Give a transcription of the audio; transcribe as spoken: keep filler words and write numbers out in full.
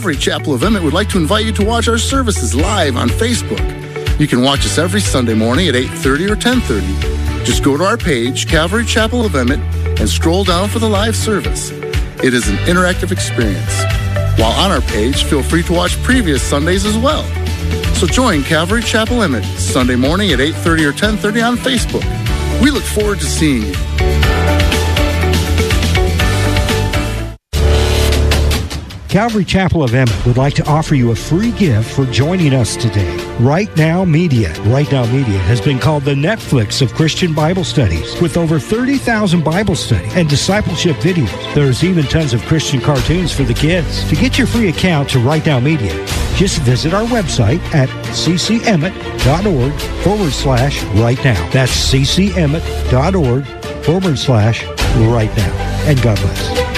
Calvary Chapel of Emmett would like to invite you to watch our services live on Facebook. You can watch us every Sunday morning at eight thirty or ten thirty. Just go to our page, Calvary Chapel of Emmett, and scroll down for the live service. It is an interactive experience. While on our page, feel free to watch previous Sundays as well. So join Calvary Chapel Emmett Sunday morning at eight thirty or ten thirty on Facebook. We look forward to seeing you. Calvary Chapel of Emmett would like to offer you a free gift for joining us today. Right Now Media. Right Now Media has been called the Netflix of Christian Bible studies. With over thirty thousand Bible study and discipleship videos, there's even tons of Christian cartoons for the kids. To get your free account to Right Now Media, just visit our website at ccemmett.org forward slash right now. That's ccemmett.org forward slash right now. And God bless.